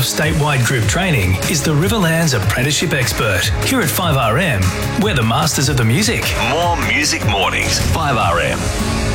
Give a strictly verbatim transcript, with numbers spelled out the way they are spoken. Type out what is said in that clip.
of statewide group training is the Riverlands Apprenticeship Expert. Here at five R M, we're the masters of the music. More Music Mornings, five R M.